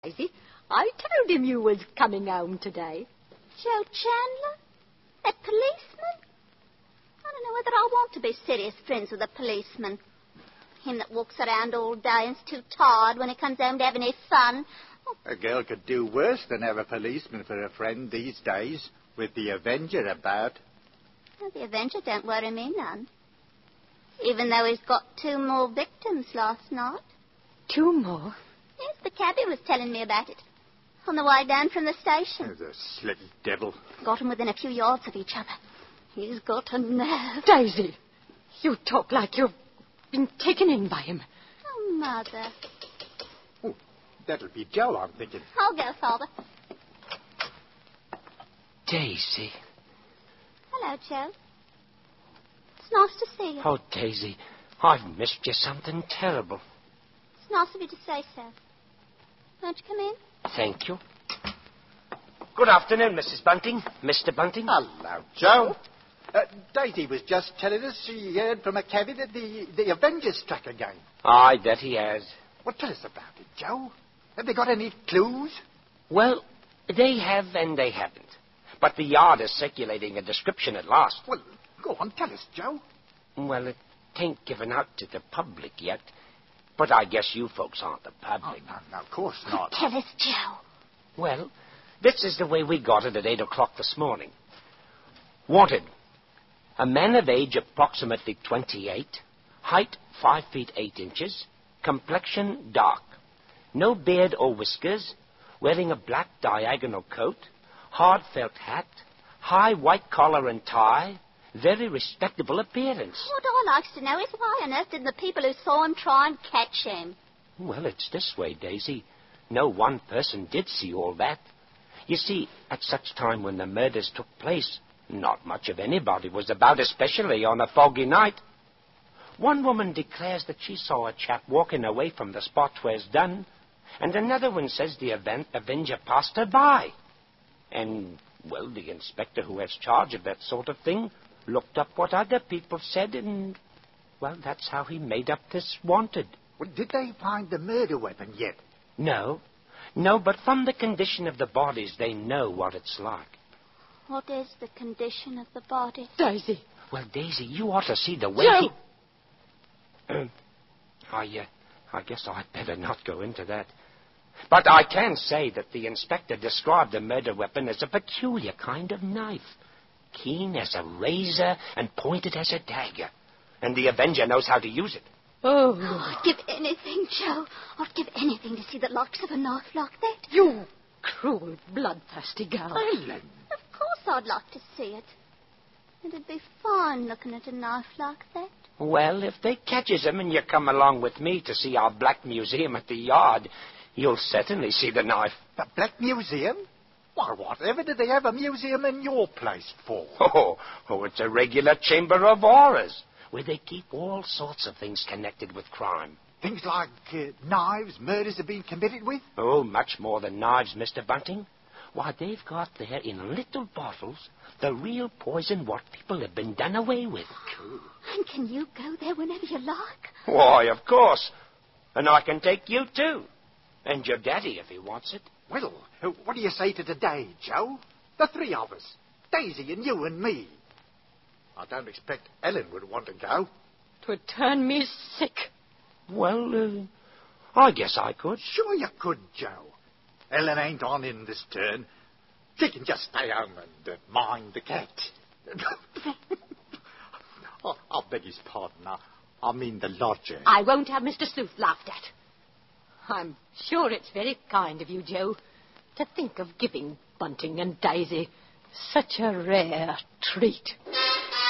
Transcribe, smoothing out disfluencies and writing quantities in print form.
Daisy. I told him you was coming home today. Joe Chandler? That policeman? I don't know whether I want to be serious friends with a policeman. Him that walks around all day and's too tired when he comes home to have any fun. A girl could do worse than have a policeman for a friend these days, with the Avenger about. Well, the Avenger don't worry me none. Even though he's got 2 more victims last night. 2 more? Yes, the cabbie was telling me about it. On the way down from the station. The slick devil. Got 'em within a few yards of each other. He's got a nerve. Daisy, you talk like you've been taken in by him. Oh, Mother. Oh, that'll be Joe, I'm thinking. I'll go, Father. Daisy. Hello, Joe. It's nice to see you. Oh, Daisy, I've missed you something terrible. It's nice of you to say so. Won't you come in? Thank you. Good afternoon, Mrs. Bunting. Mr. Bunting. Hello, Joe. Daisy was just telling us she heard from a cabby that the Avenger struck again. Aye, that he has. Well, tell us about it, Joe. Have they got any clues? Well, they have and they haven't. But the Yard is circulating a description at last. Well, go on, tell us, Joe. Well, it ain't given out to the public yet. But I guess you folks aren't the public. Oh, no, of course not. Tell us, Joe. Well, this is the way we got it at 8 o'clock this morning. Wanted. A man of age approximately 28, height 5 feet 8 inches, complexion dark, no beard or whiskers, wearing a black diagonal coat, hard felt hat, high white collar and tie, very respectable appearance. What I likes to know is why on earth didn't the people who saw him try and catch him? Well, it's this way, Daisy. No one person did see all that. You see, at such time when the murders took place, not much of anybody was about, especially on a foggy night. One woman declares that she saw a chap walking away from the spot where it's done, and another one says the Avenger passed her by. And, well, the inspector who has charge of that sort of thing looked up what other people said, and, well, that's how he made up this wanted. Well, did they find the murder weapon yet? No, but from the condition of the bodies, they know what it's like. What is the condition of the body? Daisy. Well, Daisy, you ought to see the way Joe! I guess I'd better not go into that. But I can say that the inspector described the murder weapon as a peculiar kind of knife. Keen as a razor and pointed as a dagger. And the Avenger knows how to use it. Oh. I'd give anything, Joe. I'd give anything to see the likes of a knife like that. You cruel, bloodthirsty girl. Ellen. Of course I'd like to see it. It'd be fine looking at a knife like that. Well, if they catches him and you come along with me to see our Black Museum at the Yard, you'll certainly see the knife. The Black Museum? Why, whatever did they have a museum in your place for? Oh, it's a regular chamber of horrors, where they keep all sorts of things connected with crime. Things like knives murders have been committed with? Oh, much more than knives, Mr. Bunting. Why, they've got there in little bottles the real poison what people have been done away with. And can you go there whenever you like? Why, of course. And I can take you, too. And your daddy, if he wants it. Well, what do you say to today, Joe? The 3 of us. Daisy and you and me. I don't expect Ellen would want to go. 'Twould turn me sick. Well, I guess I could. Sure you could, Joe. Ellen ain't on in this turn. She can just stay home and mind the cat. I'll beg his pardon. I mean the lodger. I won't have Mr. Sleuth laughed at. I'm sure it's very kind of you, Joe, to think of giving Bunting and Daisy such a rare treat.